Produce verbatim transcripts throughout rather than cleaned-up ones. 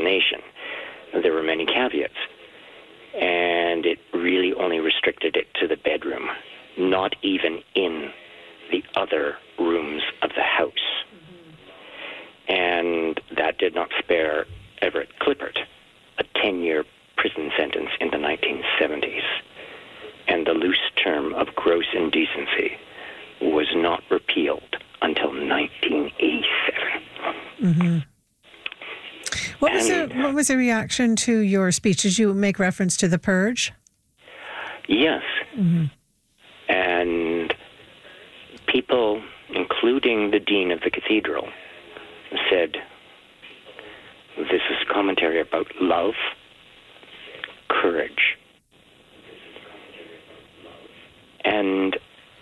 explanation. There were many caveats, and it really only restricted it to the bedroom, not even in the other rooms of the house. Mm-hmm. And that did not spare Everett Clippert a ten-year prison sentence in the nineteen seventies. And the loose term of gross indecency was not repealed until nineteen eighty-seven. Mm-hmm. What was the what was the reaction to your speech? Did you make reference to the purge? Yes. Mm-hmm. And people, including the dean of the cathedral, said, this is commentary about love, courage. And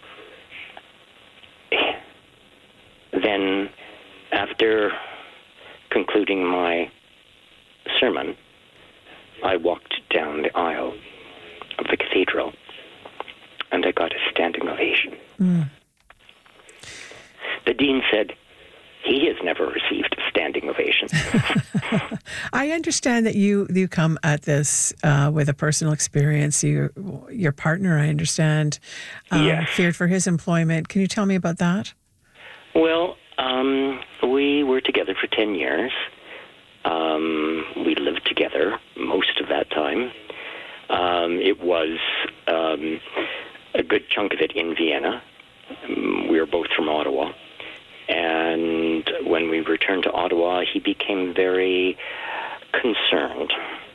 then, after concluding my sermon, I walked down the aisle of the cathedral, and I got a standing ovation. Mm. The dean said, he has never received a standing ovation. I understand that you you come at this uh, with a personal experience. You, your partner, I understand, um, yes. feared for his employment. Can you tell me about that? Well, um, we were together for ten years. Um, we lived together most of that time. Um, it was um, a good chunk of it in Vienna. Um, we were both from Ottawa. And when we returned to Ottawa, he became very concerned.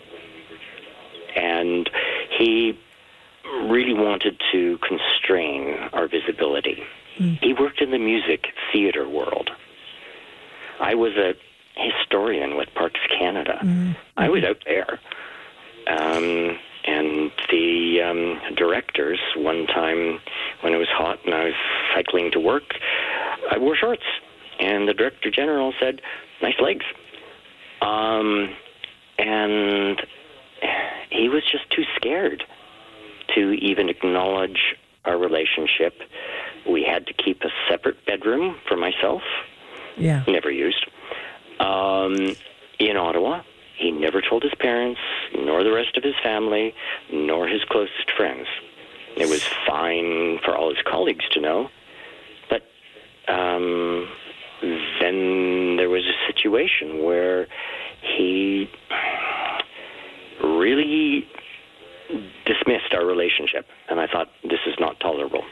And he really wanted to constrain our visibility. Mm. He worked in the music theater world. I was a historian with Parks Canada. Mm. I was out there. Um, and the um, directors, one time when it was hot and I was cycling to work, I wore shorts. And the director general said, nice legs. Um, and he was just too scared to even acknowledge our relationship. We had to keep a separate bedroom for myself. Yeah. Never used. Um, in Ottawa. He never told his parents, nor the rest of his family, nor his closest friends. It was fine for all his colleagues to know. But um, then there was a situation where he really dismissed our relationship. And I thought, this is not tolerable.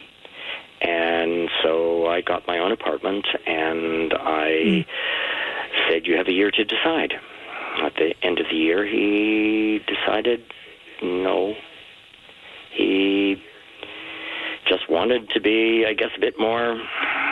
And so I got my own apartment, and I mm. said, you have a year to decide. At the end of the year, he decided no. He just wanted to be, I guess, a bit more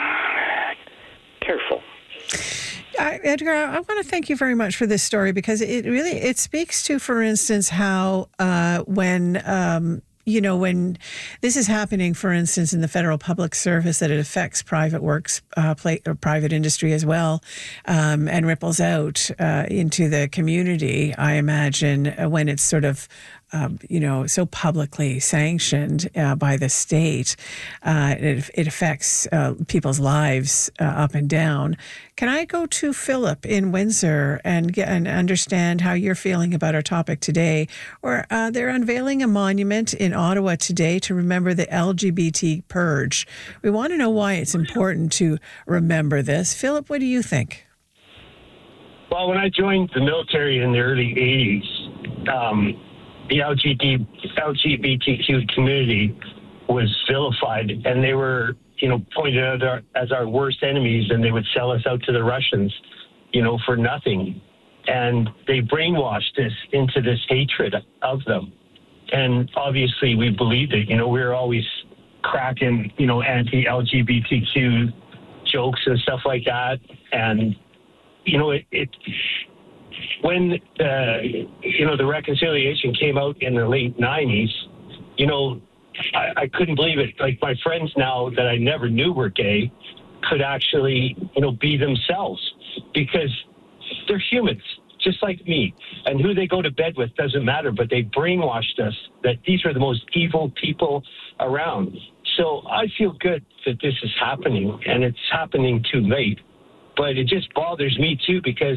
careful. Uh, Edgar, I want to thank you very much for this story, because it really, it speaks to, for instance, how uh, when... Um, You know, when this is happening, for instance, in the federal public service, that it affects private works, uh, play, or private industry as well, um, and ripples out uh, into the community, I imagine, uh, when it's sort of, um, you know, so publicly sanctioned uh, by the state, uh, it, it affects uh, people's lives uh, up and down. Can I go to Philip in Windsor and get and understand how you're feeling about our topic today? Or uh, they're unveiling a monument in Ottawa today to remember the L G B T purge. We want to know why it's important to remember this. Philip, what do you think? Well, when I joined the military in the early eighties, um, the L G B T Q community was vilified, and they were, you know, pointed out as our worst enemies, and they would sell us out to the Russians, you know, for nothing. And they brainwashed us into this hatred of them. And obviously we believed it. You know, we were always cracking, you know, anti-L G B T Q jokes and stuff like that. And, you know, it, it when, uh, you know, the reconciliation came out in the late nineties, you know, I, I couldn't believe it. Like, my friends now that I never knew were gay could actually, you know, be themselves, because they're humans, just like me. And who they go to bed with doesn't matter, but they brainwashed us that these are the most evil people around. So I feel good that this is happening, and it's happening too late. But it just bothers me, too, because